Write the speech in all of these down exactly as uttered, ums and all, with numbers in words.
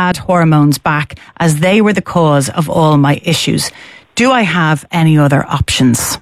bad hormones back, as they were the cause of all my issues. Do I have any other options?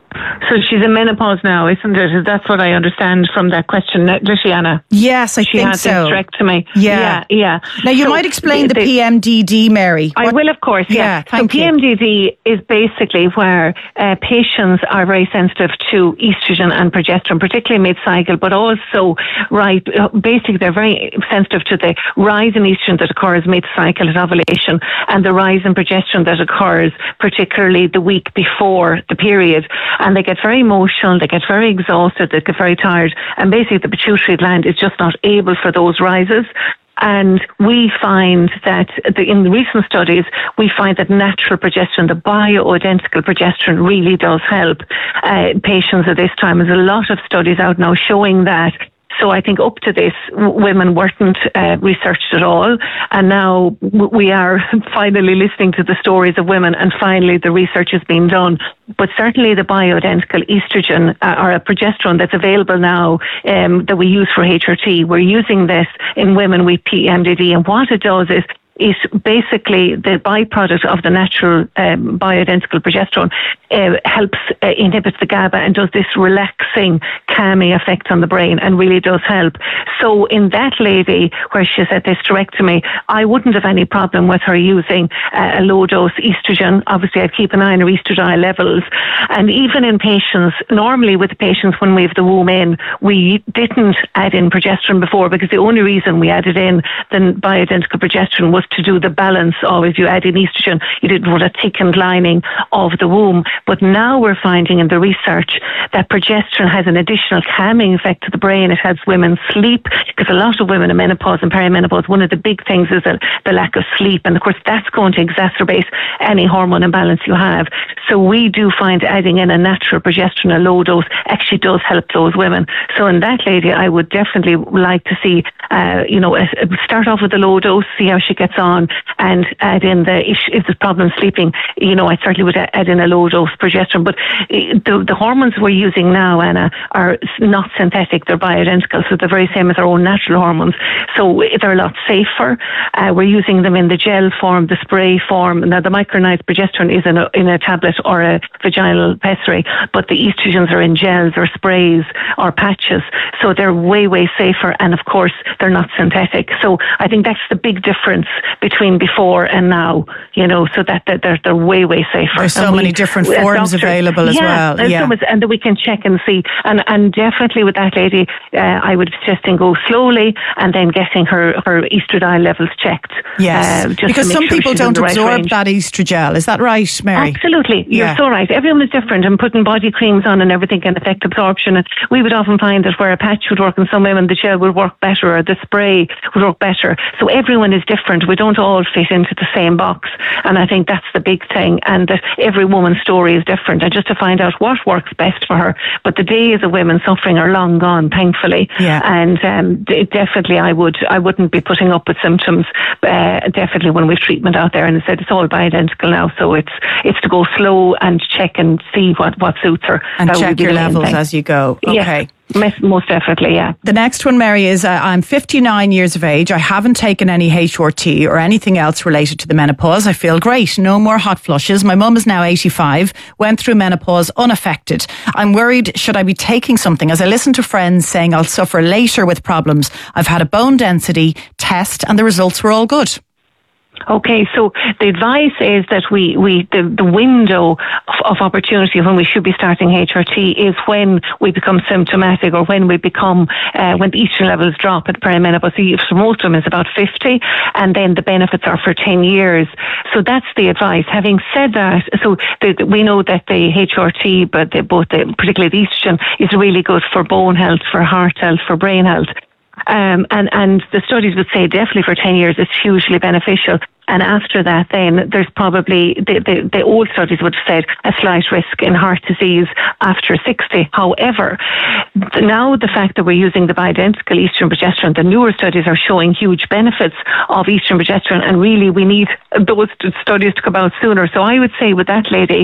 So she's in menopause now, isn't it? That's what I understand from that question, Luciana. Yes, I she think had so. hysterectomy. Yeah, yeah, yeah. Now you so might explain the, the P M D D, Mary. I what? will, of course. Yeah. yeah thank so you. P M D D is basically where uh, patients are very sensitive to estrogen and progesterone, particularly mid-cycle, but also right. Basically, they're very sensitive to the rise in estrogen that occurs mid-cycle at ovulation, and the rise in progesterone that occurs particularly the week before the period. And they get very emotional, they get very exhausted, they get very tired, and basically the pituitary gland is just not able for those rises. And we find that the, in the recent studies, we find that natural progesterone, the bioidentical progesterone, really does help uh, patients at this time. There's a lot of studies out now showing that. So I think up to this, women weren't uh, researched at all. And now we are finally listening to the stories of women, and finally the research has been done. But certainly the bioidentical estrogen uh, or a progesterone that's available now um, that we use for H R T, we're using this in women with P M D D. And what it does is is basically the byproduct of the natural um, bioidentical progesterone uh, helps uh, inhibits the GABA and does this relaxing, calming effect on the brain, and really does help. So in that lady where she's at hysterectomy, I wouldn't have any problem with her using uh, a low dose estrogen. Obviously I'd keep an eye on her estradiol levels. And even in patients, normally with patients when we have the womb in, we didn't add in progesterone before, because the only reason we added in the bioidentical progesterone was to do the balance of, if you add in estrogen, you didn't want a thickened lining of the womb. But now we're finding in the research that progesterone has an additional calming effect to the brain. It helps women sleep, because a lot of women in menopause and perimenopause, one of the big things is the, the lack of sleep. And of course, that's going to exacerbate any hormone imbalance you have. So we do find adding in a natural progesterone, a low dose, actually does help those women. So in that lady, I would definitely like to see, uh, you know, start off with a low dose, see how she gets on, and add in the, if, if there's problem sleeping, you know, I certainly would add in a low dose progesterone. But the, the hormones we're using now, Anna, are not synthetic, they're bioidentical, so they're very same as our own natural hormones. So they're a lot safer. Uh, we're using them in the gel form, the spray form. Now the micronized progesterone is in a, in a tablet or a vaginal pessary, but the estrogens are in gels or sprays or patches. So they're way, way safer, and of course they're not synthetic. So I think that's the big difference between before and now, you know, so that, that they're, they're way, way safer. There's so we, many different forms doctor, available as yeah, well. Yeah, so much, and that we can check and see. And, and definitely with that lady, uh, I would suggest go slowly and then getting her, her estradiol levels checked. Yes, uh, just because some sure people don't right absorb range. that estrogel. Is that right, Mary? Absolutely. You're yeah. so right. Everyone is different, and putting body creams on and everything can affect absorption. And we would often find that where a patch would work in some women, the gel would work better, or the spray would work better. So everyone is different. We don't all fit into the same box. And I think that's the big thing. And that every woman's story is different. And just to find out what works best for her. But the days of women suffering are long gone, thankfully. Yeah. And um, definitely I would, I wouldn't be putting up with symptoms, uh, definitely when we've treatment out there. And I said it's all bioidentical now. So it's, it's to go slow and check and see what, what suits her. And that check your levels as you go. Okay. Yeah. Most definitely, yeah. The next one, Mary, is uh, I'm fifty-nine years of age. I haven't taken any H R T or anything else related to the menopause. I feel great. No more hot flushes. My mum is now eighty-five, went through menopause unaffected. I'm worried, should I be taking something? As I listen to friends saying I'll suffer later with problems. I've had a bone density test and the results were all good. Okay, so the advice is that we, we the, the window of, of opportunity when we should be starting H R T is when we become symptomatic, or when we become, uh, when the estrogen levels drop at perimenopause. So for most of them it's about fifty, and then the benefits are for ten years. So that's the advice. Having said that, so the, the, we know that the H R T, but the, both the, particularly the estrogen, is really good for bone health, for heart health, for brain health. Um, and, and the studies would say definitely for ten years it's hugely beneficial. And after that, then there's probably, the, the, the old studies would have said a slight risk in heart disease after sixty. However, now the fact that we're using the bioidentical estrogen progesterone, the newer studies are showing huge benefits of estrogen progesterone, and really we need those studies to come out sooner. So I would say with that lady,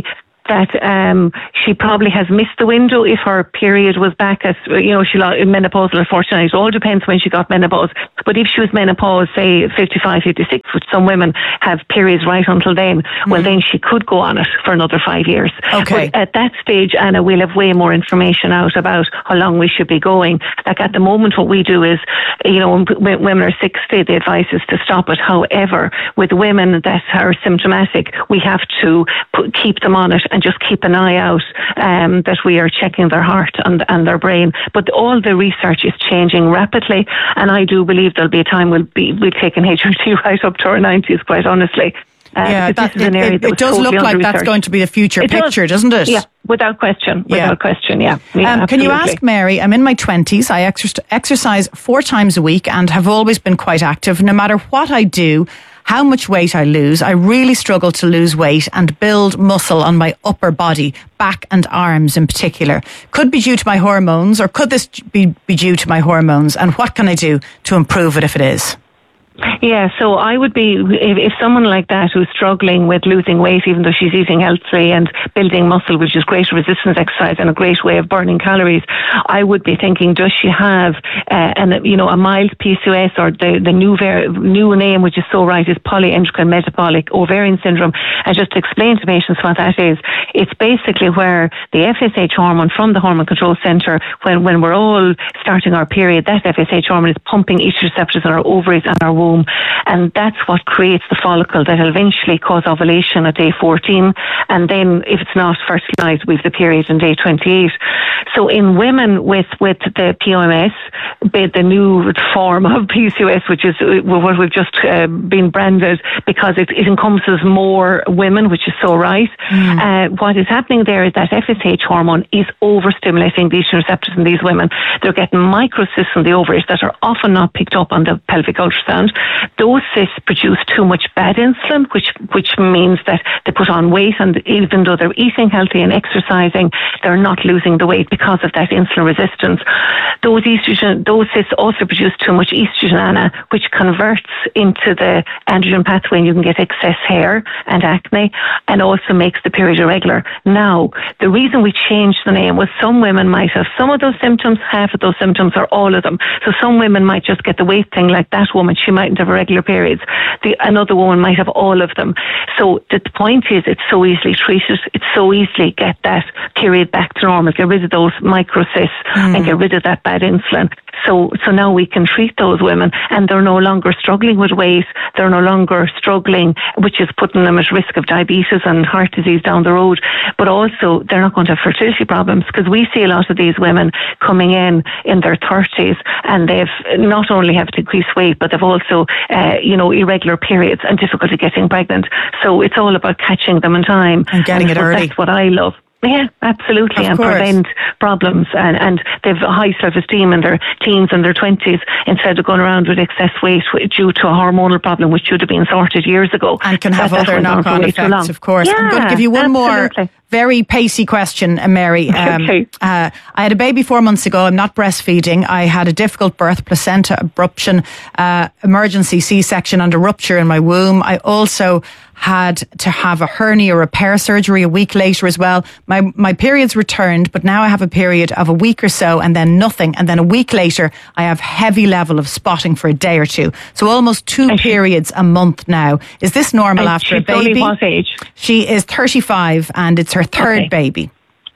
that um, she probably has missed the window if her period was back at, you know, she menopausal, unfortunately. It all depends when she got menopause. But if she was menopause, say fifty-five, fifty-six, which some women have periods right until then, mm. well, then she could go on it for another five years. Okay. But at that stage, Anna, we'll have way more information out about how long we should be going. Like at the moment, what we do is, you know, when women are sixty, the advice is to stop it. However, with women that are symptomatic, we have to put, keep them on it and just keep an eye out um, that we are checking their heart and, and their brain. But all the research is changing rapidly, and I do believe there'll be a time we'll be we'll take an H R T right up to our nineties, quite honestly. Uh, yeah, that, it, it, it does totally look like that's going to be the future it picture, does. doesn't it? Yeah, without question. Without yeah. question, yeah. yeah um, can you ask Mary, I'm in my twenties, I exer- exercise four times a week and have always been quite active. No matter what I do, how much weight I lose, I really struggle to lose weight and build muscle on my upper body, back and arms in particular. Could be due to my hormones, or could this be, be due to my hormones? And what can I do to improve it if it is? Yeah, so I would be, if, if someone like that who's struggling with losing weight, even though she's eating healthily and building muscle, which is great resistance exercise and a great way of burning calories, I would be thinking, does she have uh, an, you know, a mild P C O S, or the, the new ver- new name, which is so right, is polyendocrine metabolic ovarian syndrome? And just to explain to patients what that is, it's basically where the F S H hormone from the Hormone Control Centre, when, when we're all starting our period, that F S H hormone is pumping estrogen receptors in our ovaries and our womb, and that's what creates the follicle that will eventually cause ovulation at day fourteen, and then if it's not fertilized, we've the period on day twenty-eight. So in women with, with the P M S, the new form of P C O S, which is what we've just uh, been branded, because it, it encompasses more women, which is so right. Mm. Uh, what is happening there is that F S H hormone is overstimulating the estrogen receptors in these women. They're getting microcysts in the ovaries that are often not picked up on the pelvic ultrasound. Those cysts produce too much bad insulin, which which means that they put on weight, and even though they're eating healthy and exercising, they're not losing the weight because of that insulin resistance. Those estrogen, those cysts also produce too much estrogen, Anna, which converts into the androgen pathway, and you can get excess hair and acne, and also makes the period irregular. Now, the reason we changed the name was some women might have some of those symptoms, half of those symptoms, or all of them. So some women might just get the weight thing, like that woman, she mightn't have irregular periods. The, another woman might have all of them. So the point is, it's so easily treated. It's so easily get that period back to normal, get rid of those microcysts mm. and get rid of that bad insulin. So so now we can treat those women, and they're no longer struggling with weight. They're no longer struggling, which is putting them at risk of diabetes and heart disease down the road. But also, they're not going to have fertility problems, because we see a lot of these women coming in in their thirties, and they've not only have decreased weight, but they've also, uh, you know, irregular periods and difficulty getting pregnant. So it's all about catching them in time. And getting and it early. That's what I love. Yeah, absolutely, of and course. prevent problems, and, and they've high self-esteem in their teens and their twenties, instead of going around with excess weight due to a hormonal problem which should have been sorted years ago. And can have that, other knock-on effects, of course. Yeah, I'm going to give you one absolutely. more very pacey question, uh, Mary. Um, okay. uh, I had a baby four months ago. I'm not breastfeeding. I had a difficult birth, placenta abruption, uh, emergency C-section and a rupture in my womb. I also had to have a hernia repair surgery a week later as well. My my periods returned, but now I have a period of a week or so and then nothing. And then a week later, I have heavy level of spotting for a day or two. So almost two and periods she, a month now. Is this normal after a baby? Only what age? She is thirty-five and it's her third okay. baby.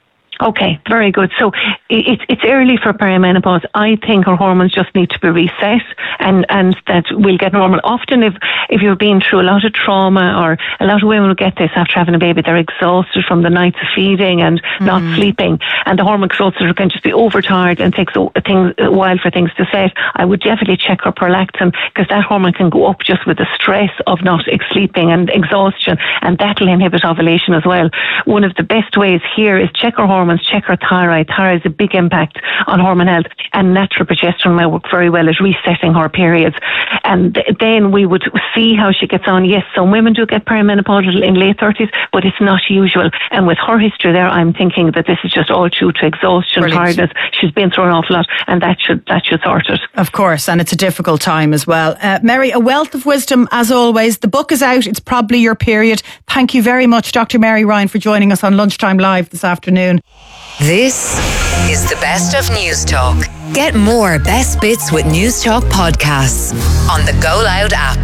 Okay, very good. So it's it's early for perimenopause. I think her hormones just need to be reset, and, and that we'll get normal. Often if, if you've been through a lot of trauma, or a lot of women will get this after having a baby, they're exhausted from the nights of feeding and mm. not sleeping, and the hormone control center can just be overtired and takes a, thing, a while for things to set. I would definitely check her prolactin, because that hormone can go up just with the stress of not sleeping and exhaustion, and that'll inhibit ovulation as well. One of the best ways here is check her hormone hormones, check her thyroid. Thyroid has a big impact on hormone health, and natural progesterone might work very well at resetting her periods. And th- then we would see how she gets on. Yes, some women do get perimenopausal in late thirties, but it's not usual. And with her history there, I'm thinking that this is just all due to exhaustion, Brilliant. tiredness. She's been through an awful lot, and that should that should sort it. Of course, and it's a difficult time as well. Uh, Mary, a wealth of wisdom as always. The book is out. It's probably your period. Thank you very much, Doctor Mary Ryan, for joining us on Lunchtime Live this afternoon. This is the best of News Talk. Get more best bits with News Talk podcasts on the Go Loud app.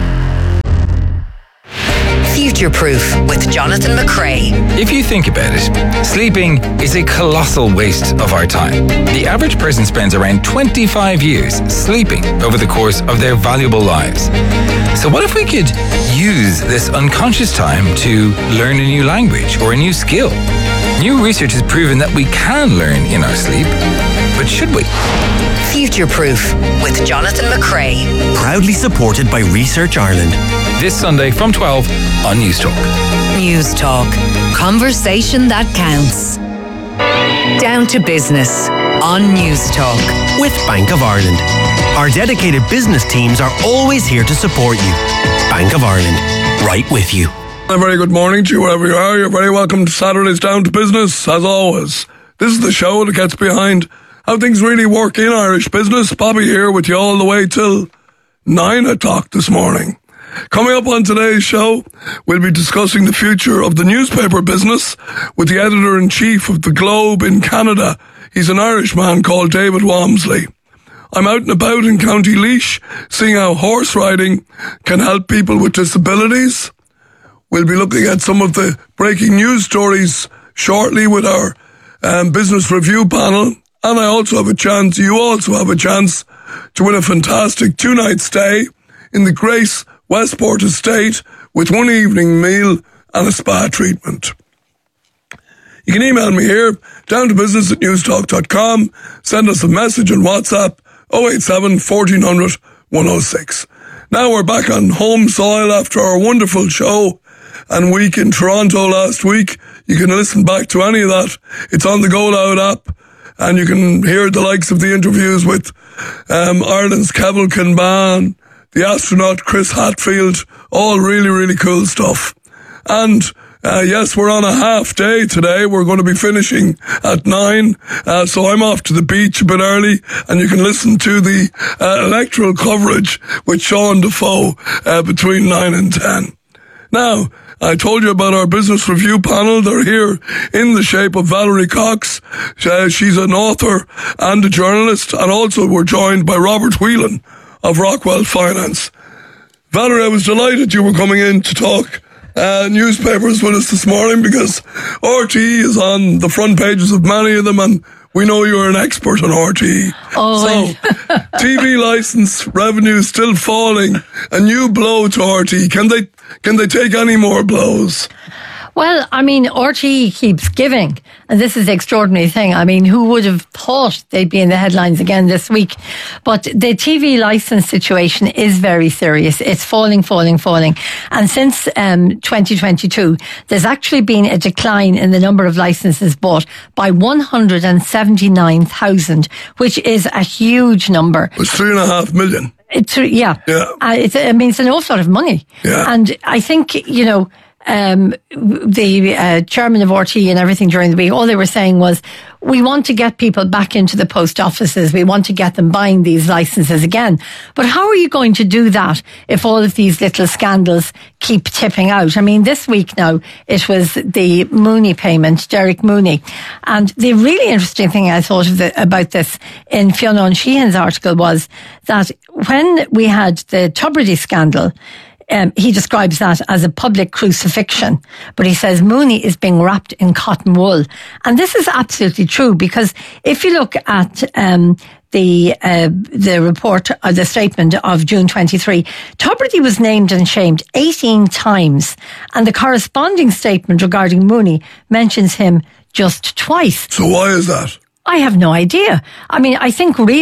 Future Proof with Jonathan McCrae. If you think about it, sleeping is a colossal waste of our time. The average person spends around twenty-five years sleeping over the course of their valuable lives. So what if we could use this unconscious time to learn a new language or a new skill? New research has proven that we can learn in our sleep, but should we? Future Proof with Jonathan McCrae. Proudly supported by Research Ireland. This Sunday from twelve on News Talk. News Talk. Conversation that counts. Down to business on News Talk. With Bank of Ireland. Our dedicated business teams are always here to support you. Bank of Ireland. Right with you. A very good morning to you wherever you are. You're very welcome to Saturday's Down to Business, as always. This is the show that gets behind how things really work in Irish business. Bobby here with you all the way till nine o'clock this morning. Coming up on today's show, we'll be discussing the future of the newspaper business with the editor-in-chief of the Globe in Canada. He's an Irishman called David Walmsley. I'm out and about in County Laois, seeing how horse riding can help people with disabilities. We'll be looking at some of the breaking news stories shortly with our um, business review panel. And I also have a chance, you also have a chance to win a fantastic two-night stay in the Grace Westport Estate with one evening meal and a spa treatment. You can email me here, down to business at newstalk dot com. Send us a message on WhatsApp, oh eight seven, fourteen hundred, one oh six. Now we're back on home soil after our wonderful show and week in Toronto last week. You can listen back to any of that. It's on the Go Loud app, and you can hear the likes of the interviews with um, Ireland's Kevin Kinban, the astronaut Chris Hadfield, all really, really cool stuff. And uh, yes, we're on a half day today. We're going to be finishing at nine, uh, so I'm off to the beach a bit early, and you can listen to the uh, electoral coverage with Sean Defoe uh, between nine and ten. Now, I told you about our business review panel. They're here in the shape of Valerie Cox. Uh, she's an author and a journalist, and also we're joined by Robert Whelan of Rockwell Finance. Valerie, I was delighted you were coming in to talk uh, newspapers with us this morning, because R T E is on the front pages of many of them, and we know you're an expert on R T E. Oh, so, T V licence revenue still falling. A new blow to R T E. Can they can they take any more blows? well, I mean, R T E keeps giving, and this is the extraordinary thing. I mean, who would have thought they'd be in the headlines again this week? But the T V licence situation is very serious. It's falling, falling, falling. And since um, twenty twenty-two, there's actually been a decline in the number of licences bought by one hundred seventy-nine thousand, which is a huge number. It's three and a half million. It's, yeah. Yeah. Uh, it's, I mean, it's an awful lot of money. Yeah. And I think, you know, um, the uh, chairman of R T E and everything during the week, all they were saying was, we want to get people back into the post offices. We want to get them buying these licences again. But how are you going to do that if all of these little scandals keep tipping out? I mean, this week now, it was the Mooney payment, Derek Mooney. And the really interesting thing I thought of the, about this in Fionn Sheehan's article was that when we had the Tubridy scandal, Um, he describes that as a public crucifixion, but he says Mooney is being wrapped in cotton wool. And this is absolutely true, because if you look at um, the uh, the report, uh, the statement of June twenty-third, Tubridy was named and shamed eighteen times, and the corresponding statement regarding Mooney mentions him just twice. So why is that? I have no idea. I mean, I think really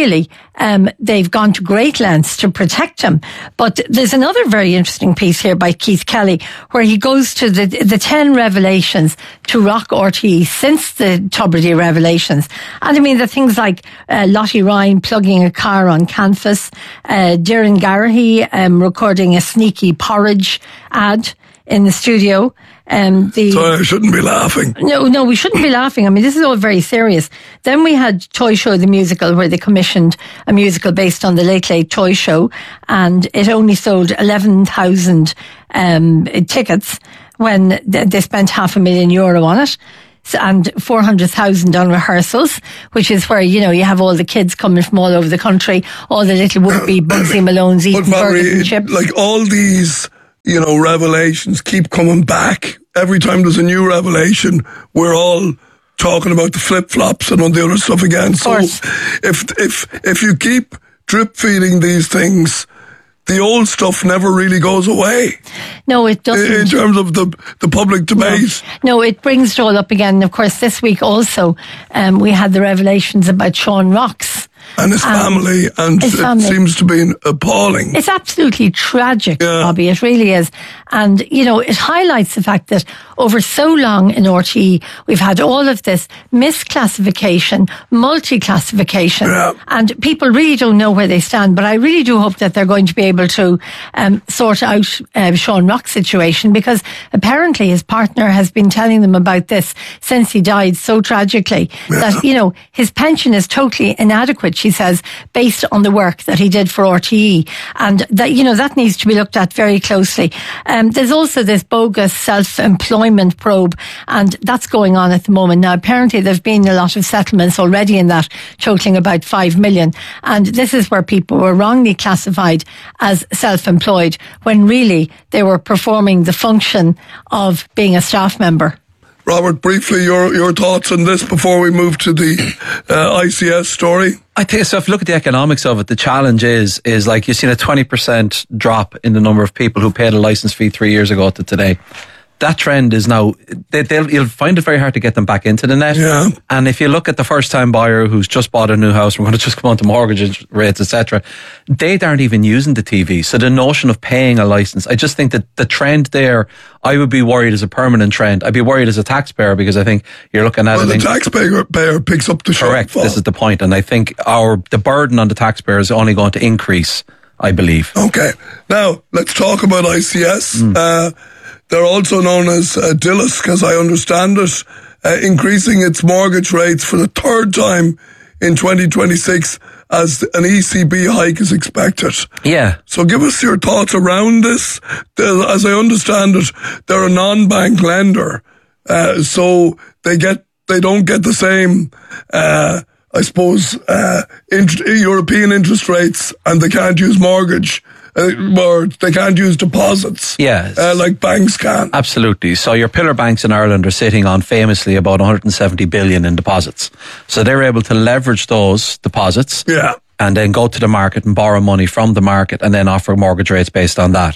um, they've gone to great lengths to protect him. But there's another very interesting piece here by Keith Kelly, where he goes to the the ten revelations to rock R T E since the Tubridy revelations. And I mean, the things like uh, Lottie Ryan plugging a car on canvas, uh, Darren Garrahy um, recording a sneaky porridge ad in the studio. Um, the, so I shouldn't be laughing. No, no, we shouldn't be laughing. I mean, this is all very serious. Then we had Toy Show the Musical, where they commissioned a musical based on the Late Late Toy Show, and it only sold eleven thousand um, tickets when they spent half a million euro on it. And four hundred thousand on rehearsals, which is where, you know, you have all the kids coming from all over the country, all the little would-be Bugsy Malones eating Valerie, burgers and chips. Like all these, you know, revelations keep coming back. Every time there's a new revelation, we're all talking about the flip-flops and all the other stuff again. So if if if you keep drip-feeding these things, the old stuff never really goes away. No, it doesn't. In terms of the the public debate. No, no, it brings it all up again. And of course, this week also, um, we had the revelations about Sean Rocks. And his family, um, and his it family. seems to be appalling. It's absolutely tragic, yeah. Bobby. It really is. And, you know, it highlights the fact that over so long in R T E, we've had all of this misclassification, multi-classification, yeah. and people really don't know where they stand. But I really do hope that they're going to be able to um, sort out uh, Sean Rock's situation, because apparently his partner has been telling them about this since he died so tragically, yeah. that, you know, his pension is totally inadequate, she says, based on the work that he did for R T E. And that, you know, that needs to be looked at very closely. Um, there's also this bogus self-employment probe, and that's going on at the moment. Now, apparently there've been a lot of settlements already in that, totaling about five million. And this is where people were wrongly classified as self-employed, when really they were performing the function of being a staff member. Robert, briefly, your your thoughts on this before we move to the uh, I C S story? I think so. If you look at the economics of it, the challenge is is like you've seen a twenty percent drop in the number of people who paid a license fee three years ago to today. That trend is now, they, they'll, you'll find it very hard to get them back into the net. Yeah. And if you look at the first time buyer who's just bought a new house, we're going to just come on to mortgage rates, et cetera, they aren't even using the T V. So the notion of paying a license, I just think that the trend there, I would be worried as a permanent trend. I'd be worried as a taxpayer, because I think you're looking at well, it. The taxpayer payer picks up the shortfall. Correct. This is the point. And I think our the burden on the taxpayer is only going to increase, I believe. Okay. Now, let's talk about I C S. Mm. Uh, They're also known as uh, Dillisk, as I understand it, uh, increasing its mortgage rates for the third time in twenty twenty-six as an E C B hike is expected. Yeah. So give us your thoughts around this. As I understand it, they're a non-bank lender, uh, so they get they don't get the same, uh, I suppose, uh, int- European interest rates, and they can't use mortgage. Uh, or they can't use deposits, yes. uh, like banks can. Absolutely. So your pillar banks in Ireland are sitting on famously about one hundred seventy billion in deposits. So they're able to leverage those deposits, yeah, and then go to the market and borrow money from the market and then offer mortgage rates based on that.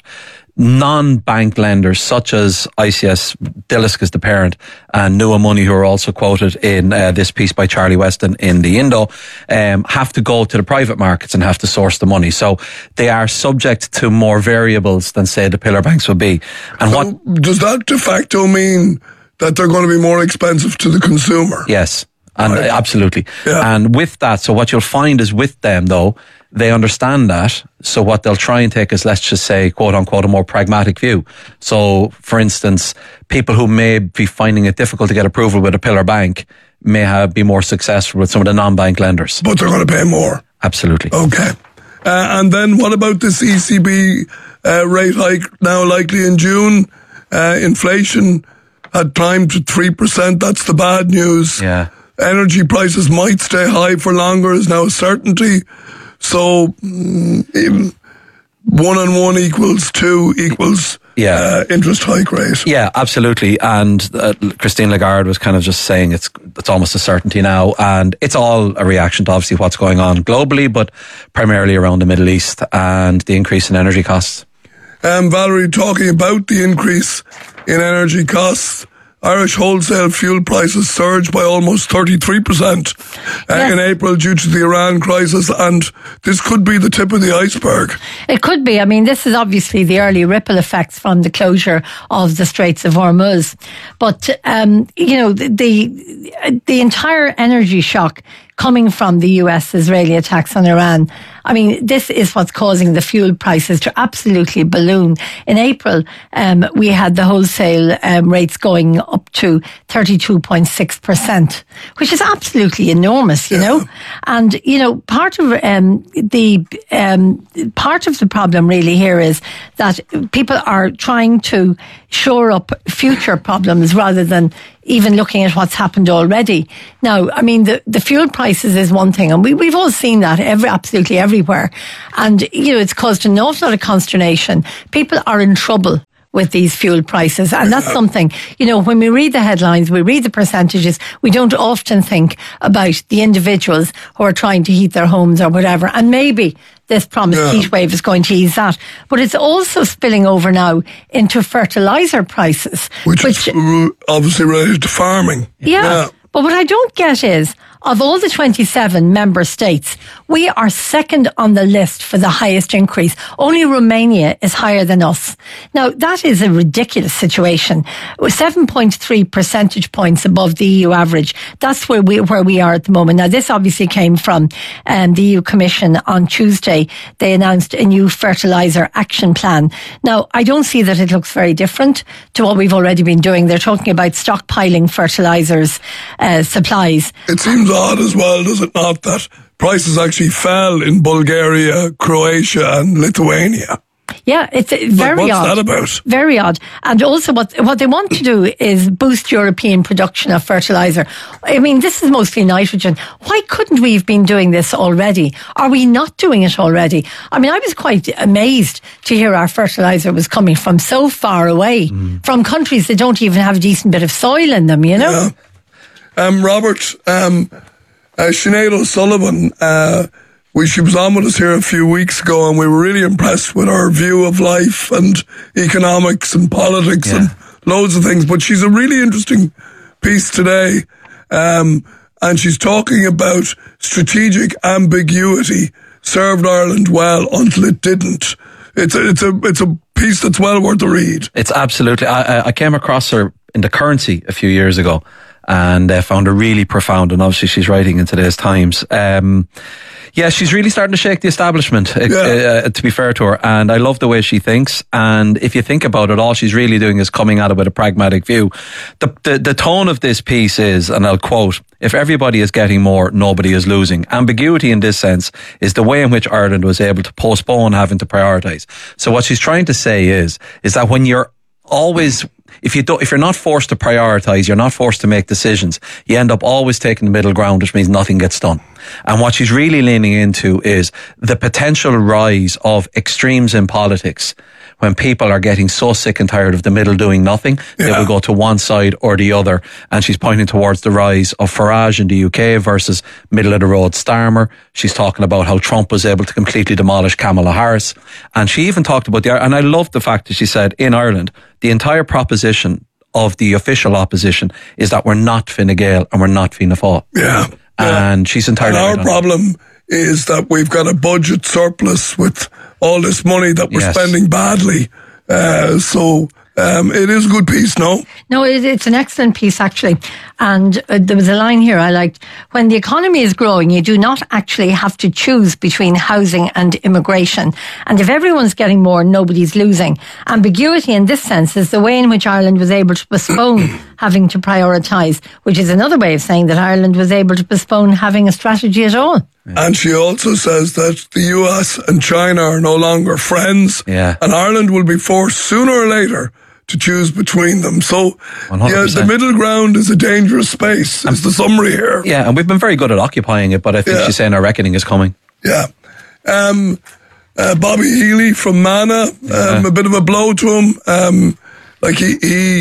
Non-bank lenders such as I C S, Dillisk is the parent, and Nua Money, who are also quoted in uh, this piece by Charlie Weston in the Indo, um, have to go to the private markets and have to source the money. So they are subject to more variables than, say, the pillar banks would be. And so what does that de facto mean that they're going to be more expensive to the consumer? Yes, and right. uh, absolutely. Yeah. And with that, so what you'll find is with them, though, they understand that. So what they'll try and take is, let's just say, quote unquote, a more pragmatic view. So, for instance, people who may be finding it difficult to get approval with a pillar bank may have be more successful with some of the non-bank lenders. But they're going to pay more. Absolutely. Okay. Uh, and then what about this E C B uh, rate hike now likely in June? Uh, inflation had climbed to three percent. That's the bad news. Yeah. Energy prices might stay high for longer is now a certainty. So mm, one and one equals two equals yeah. uh, interest hike rate. Yeah, absolutely. And uh, Christine Lagarde was kind of just saying it's it's almost a certainty now. And it's all a reaction to obviously what's going on globally, but primarily around the Middle East and the increase in energy costs. Um, Valerie, talking about the increase in energy costs, Irish wholesale fuel prices surged by almost thirty-three percent uh, Yes. in April due to the Iran crisis, and this could be the tip of the iceberg. It could be. I mean, this is obviously the early ripple effects from the closure of the Straits of Hormuz. But, um, you know, the, the, the entire energy shock coming from the U S-Israeli attacks on Iran, I mean, this is what's causing the fuel prices to absolutely balloon. In April, um, we had the wholesale um, rates going up to thirty-two point six percent, which is absolutely enormous, you know. And, you know, part of um, the um, part of the problem really here is that people are trying to shore up future problems rather than even looking at what's happened already. Now, I mean, the, the fuel prices is one thing, and we, we've all seen that every, absolutely everywhere. And, you know, it's caused an awful lot of consternation. People are in trouble with these fuel prices. And that's something, you know, when we read the headlines, we read the percentages, we don't often think about the individuals who are trying to heat their homes or whatever. And maybe this promised Yeah. heat wave is going to ease that. But it's also spilling over now into fertiliser prices. Which, is r- obviously related to farming. Yeah. Yeah. But what I don't get is, of all the twenty-seven member states, we are second on the list for the highest increase. Only Romania is higher than us. Now, that is a ridiculous situation. seven point three percentage points above the E U average. That's where we, where we are at the moment. Now, this obviously came from um, the E U Commission on Tuesday. They announced a new fertiliser action plan. Now, I don't see that it looks very different to what we've already been doing. They're talking about stockpiling fertilisers uh, supplies. It seems odd as well, does it not, that prices actually fell in Bulgaria, Croatia and Lithuania. Yeah, it's uh, very what's odd. that about? Very odd. And also what what they want to do is boost European production of fertiliser. I mean, this is mostly nitrogen. Why couldn't we have been doing this already? Are we not doing it already? I mean, I was quite amazed to hear our fertiliser was coming from so far away, mm. from countries that don't even have a decent bit of soil in them, you know? Yeah. Um, Robert, um, uh, Sinead O'Sullivan, uh, we, she was on with us here a few weeks ago, and we were really impressed with her view of life and economics and politics Yeah. and loads of things. But she's a really interesting piece today, um, and she's talking about strategic ambiguity served Ireland well until it didn't. It's a, it's a, it's a piece that's well worth a read. It's absolutely. I, I came across her in The Currency a few years ago, and I uh, found her really profound. And obviously, she's writing in today's Times. Um, yeah, she's really starting to shake the establishment, yeah. uh, to be fair to her. And I love the way she thinks. And if you think about it, all she's really doing is coming at it with a pragmatic view. The, the, the tone of this piece is, and I'll quote, "If everybody is getting more, nobody is losing." Ambiguity in this sense is the way in which Ireland was able to postpone having to prioritise. So what she's trying to say is, is that when you're always, if you don't, if you're not forced to prioritise, you're not forced to make decisions, you end up always taking the middle ground, which means nothing gets done. And what she's really leaning into is the potential rise of extremes in politics. When people are getting so sick and tired of the middle doing nothing, yeah. they will go to one side or the other. And she's pointing towards the rise of Farage in the U K versus middle of the road Starmer. She's talking about how Trump was able to completely demolish Kamala Harris. And she even talked about the, and I love the fact that she said in Ireland, the entire proposition of the official opposition is that we're not Fine Gael and we're not Fianna Fáil. Yeah. And yeah. she's entirely And our right problem is that we've got a budget surplus with all this money that we're yes. spending badly. Uh, so um, it is a good piece, no? No, it, it's an excellent piece, actually. And uh, there was a line here I liked. When the economy is growing, you do not actually have to choose between housing and immigration. And if everyone's getting more, nobody's losing. Ambiguity in this sense is the way in which Ireland was able to postpone having to prioritise, which is another way of saying that Ireland was able to postpone having a strategy at all. Yeah. And she also says that the U S and China are no longer friends, yeah. and Ireland will be forced sooner or later to choose between them. So, one hundred percent. Yeah, the middle ground is a dangerous space, is the summary here. Yeah, and we've been very good at occupying it, but I think yeah. she's saying our reckoning is coming. Yeah. Um, uh, Bobby Healy from Mana, um, yeah. a bit of a blow to him. Um, like he, he,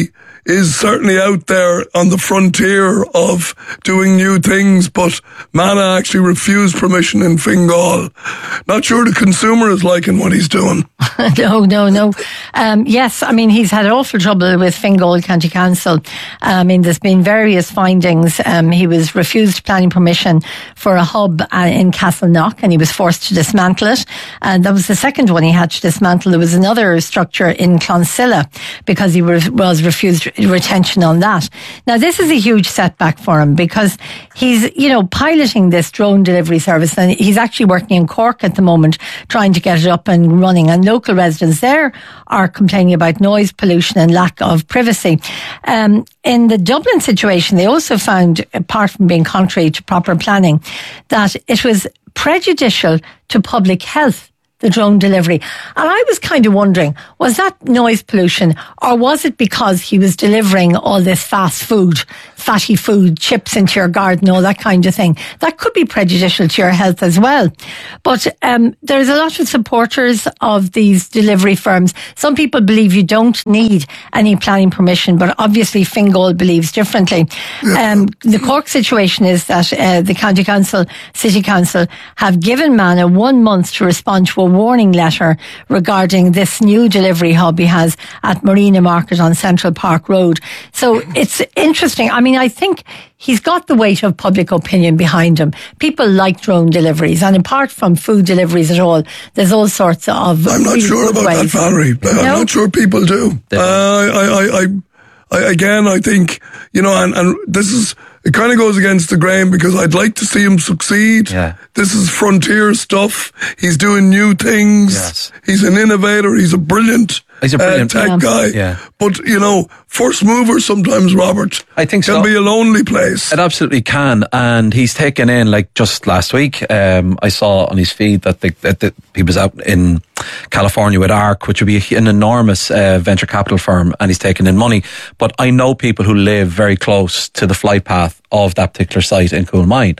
is certainly out there on the frontier of doing new things, but Mana actually refused permission in Fingal. Not sure the consumer is liking what he's doing. no, no, no. Um, yes, I mean, he's had awful trouble with Fingal County Council. I mean, there's been various findings. Um, he was refused planning permission for a hub uh, in Castleknock, and he was forced to dismantle it. And that was the second one he had to dismantle. There was another structure in Clonsilla because he was, was refused retention on that. Now, this is a huge setback for him because he's, you know, piloting this drone delivery service, and he's actually working in Cork at the moment trying to get it up and running. And local residents there are complaining about noise pollution and lack of privacy. Um, in the Dublin situation, they also found, apart from being contrary to proper planning, that it was prejudicial to public health, the drone delivery. And I was kind of wondering, was that noise pollution, or was it because he was delivering all this fast food, fatty food, chips into your garden, all that kind of thing? That could be prejudicial to your health as well. But um, there's a lot of supporters of these delivery firms. Some people believe you don't need any planning permission, but obviously Fingal believes differently. Um, the Cork situation is that uh, the County Council, City Council have given Mana one month to respond to a warning letter regarding this new delivery hub he has at Marina Market on Central Park Road. So it's interesting. I mean, I think he's got the weight of public opinion behind him. People like drone deliveries, and apart from food deliveries at all, there's all sorts of I'm not really sure about ways. that, Valerie. No? I'm not sure people do. Uh, I, I, I, I, again, I think, you know, and, and this is, it kind of goes against the grain because I'd like to see him succeed. Yeah. This is frontier stuff. He's doing new things. Yes. He's an innovator. He's a brilliant, He's a brilliant uh, tech yeah. guy. Yeah. But, you know, first mover sometimes, Robert, I think can so. be a lonely place. It absolutely can, and he's taken in, like just last week, um, I saw on his feed that, the, that the, he was out in California with ARC, which would be an enormous uh, venture capital firm, and he's taken in money. But I know people who live very close to the flight path of that particular site in Coolmine.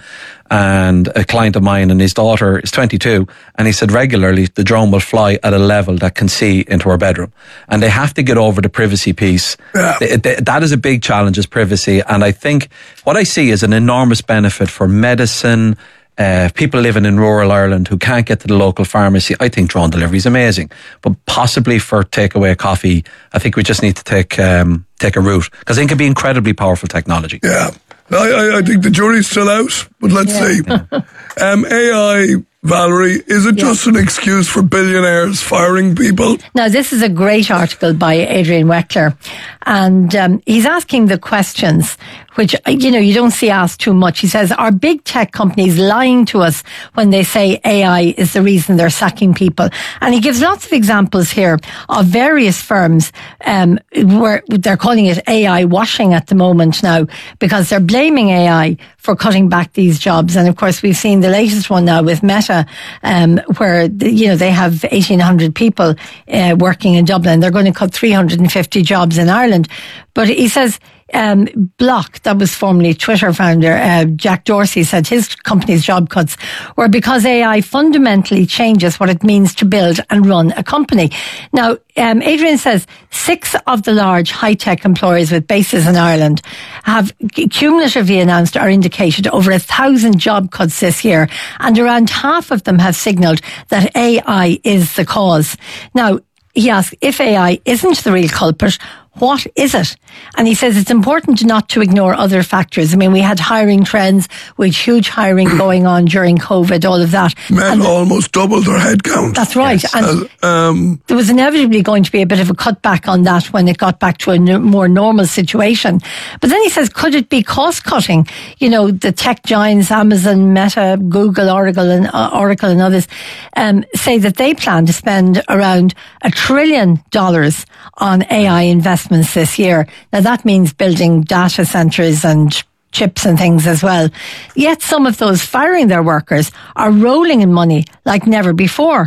And a client of mine and his daughter is twenty-two, and he said regularly the drone will fly at a level that can see into her bedroom, and they have to get over the privacy piece. Yeah. They, they, that is a big challenge, is privacy. And I think what I see is an enormous benefit for medicine, uh, people living in rural Ireland who can't get to the local pharmacy. I think drone delivery is amazing, but possibly for takeaway coffee, I think we just need to take um, take a route, because I think it can be incredibly powerful technology. Yeah. I, I, I think the jury's still out, but let's Yeah. see. Um, A I, Valerie, is it Yeah. just an excuse for billionaires firing people? Now, this is a great article by Adrian Weckler, and um, he's asking the questions which, you know, you don't see asked too much. He says, are big tech companies lying to us when they say A I is the reason they're sacking people? And he gives lots of examples here of various firms um, where they're calling it A I washing at the moment now, because they're blaming A I for cutting back these jobs. And of course, we've seen the latest one now with Meta, um, where, you know, they have eighteen hundred people uh, working in Dublin. They're going to cut three hundred fifty jobs in Ireland. But he says, Um, Block, that was formerly Twitter founder, uh, Jack Dorsey, said his company's job cuts were because A I fundamentally changes what it means to build and run a company. Now, um, Adrian says six of the large high-tech employers with bases in Ireland have cumulatively announced or indicated over a thousand job cuts this year, and around half of them have signalled that A I is the cause. Now, he asks, if A I isn't the real culprit, what is it? And he says it's important not to ignore other factors. I mean, we had hiring trends with huge hiring going on during COVID, all of that. Men And almost doubled their headcount. that's right. Yes. And Uh, um, there was inevitably going to be a bit of a cutback on that when it got back to a n- more normal situation. But then he says, could it be cost cutting? You know, the tech giants, Amazon, Meta, Google, Oracle, and uh, Oracle and others um, say that they plan to spend around a trillion dollars on A I investments this year. Now that means building data centres and chips and things as well. Yet some of those firing their workers are rolling in money like never before.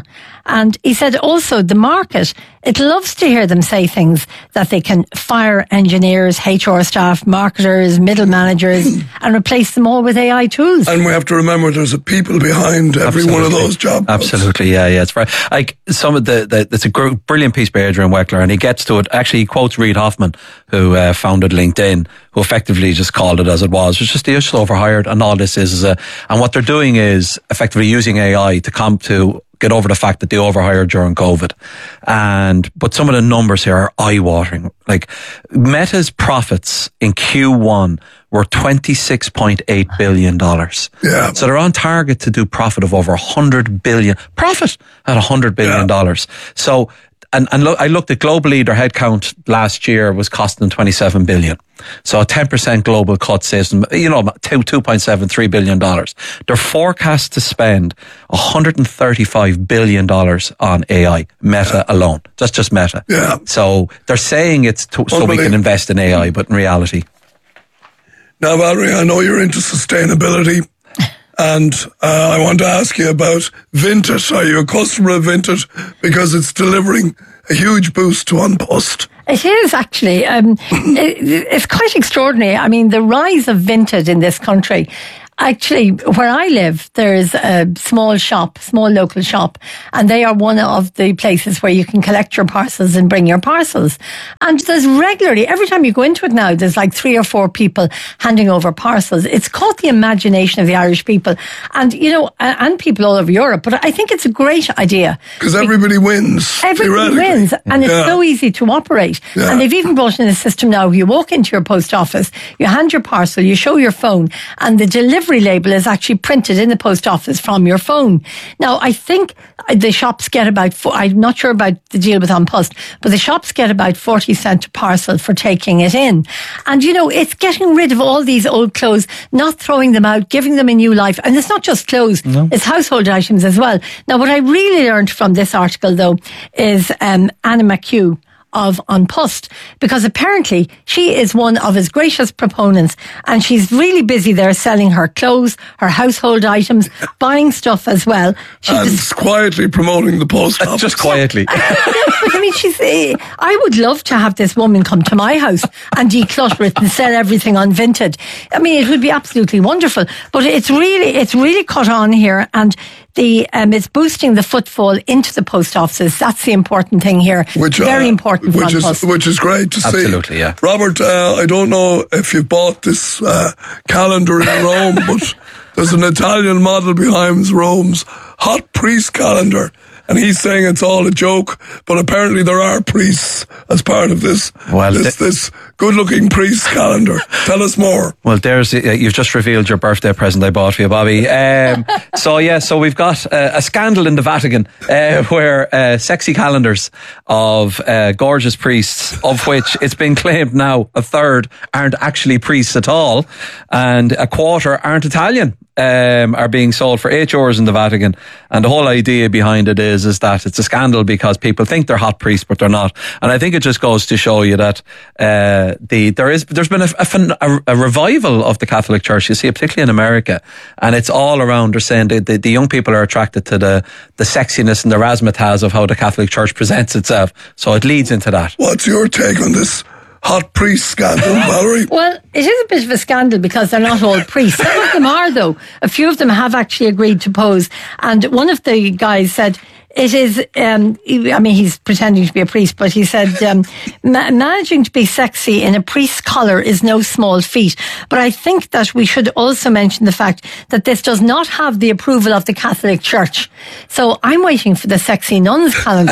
And he said also the market, it loves to hear them say things that they can fire engineers, H R staff, marketers, middle managers, and replace them all with A I tools. And we have to remember there's a people behind every Absolutely. one of those jobs. Absolutely, yeah, yeah. It's right. Like some of the, the it's a gr- brilliant piece by Adrian Weckler, and he gets to it. Actually, he quotes Reid Hoffman, who uh, founded LinkedIn, who effectively just called it as it was. It's just the just overhired, and all this is, is a, and what they're doing is effectively using A I to come to get over the fact that they overhired during COVID. And, but some of the numbers here are eye-watering. Like, Meta's profits in Q one were twenty-six point eight billion dollars. Yeah. So they're on target to do profit of over one hundred billion, profit at one hundred billion dollars. Yeah. So, and, and look, I looked at globally, their headcount last year was costing them twenty-seven billion. So a ten percent global cut saves them, you know, two point seven three billion dollars. They're forecast to spend one hundred thirty-five billion dollars on A I, Meta yeah. alone. That's just Meta. Yeah. So they're saying it's to, so we can invest in A I, but in reality. Now, Valerie, I know you're into sustainability. And uh, I want to ask you about Vinted. Are you a customer of Vinted? Because it's delivering a huge boost to An Post. It is actually. Um, it, it's quite extraordinary. I mean, the rise of Vinted in this country. Actually, where I live, there's a small shop, small local shop, and they are one of the places where you can collect your parcels and bring your parcels. And there's regularly, every time you go into it now, there's like three or four people handing over parcels. It's caught the imagination of the Irish people and, you know, and people all over Europe. But I think it's a great idea. Because everybody wins. Everybody wins. And it's yeah. so easy to operate. Yeah. And they've even brought in a system now. You walk into your post office, you hand your parcel, you show your phone, and the delivery label is actually printed in the post office from your phone. Now, I think the shops get about, I'm not sure about the deal with An Post, but the shops get about forty cent a parcel for taking it in. And, you know, it's getting rid of all these old clothes, not throwing them out, giving them a new life. And it's not just clothes, no. it's household items as well. Now, what I really learned from this article, though, is um, Anna McHugh of An Post, because apparently she is one of his greatest proponents and she's really busy there selling her clothes, her household items, buying stuff as well. She's and just quietly promoting the post office. Just quietly. But I mean, she's, uh, I would love to have this woman come to my house and declutter it and sell everything on Vinted. I mean, it would be absolutely wonderful, but it's really, it's really caught on here, and The, um, it's boosting the footfall into the post offices. That's the important thing here. Which, Very uh, important which for is, Post. Which is great to Absolutely, see. Absolutely, yeah. Robert, uh, I don't know if you bought this uh, calendar in Rome, but there's an Italian model behind Rome's Hot Priest calendar. And he's saying it's all a joke, but apparently there are priests as part of this well, this, th- this good-looking priest calendar. Tell us more. Well, there's uh, you've just revealed your birthday present I bought for you, Bobby. Um, so yeah, so we've got uh, a scandal in the Vatican uh, where uh, sexy calendars of uh, gorgeous priests, of which it's been claimed now a third aren't actually priests at all, and a quarter aren't Italian. Um, are being sold for eight euros in the Vatican, and the whole idea behind it is is that it's a scandal because people think they're hot priests but they're not, and I think it just goes to show you that uh, the there is there's been a, a, a revival of the Catholic Church. You see it particularly in America, and it's all around. They're saying the, the, the young people are attracted to the the sexiness and the razzmatazz of how the Catholic Church presents itself, so it leads into that. What's your take on this hot priest scandal, Valerie? Well, it is a bit of a scandal because they're not all priests. Some of them are, though. A few of them have actually agreed to pose. And one of the guys said, it is, um, I mean, he's pretending to be a priest, but he said, um, ma- managing to be sexy in a priest's collar is no small feat. But I think that we should also mention the fact that this does not have the approval of the Catholic Church. So I'm waiting for the sexy nuns calendar.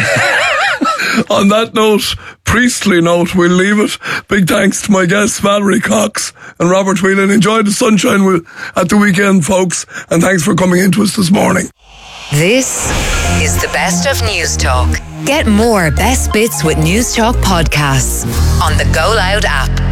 On that note, priestly note, we'll leave it. Big thanks to my guests, Valerie Cox and Robert Whelan. Enjoy the sunshine at the weekend, folks, and thanks for coming into us this morning. This is the best of News Talk. Get more best bits with News Talk podcasts on the Go Loud app.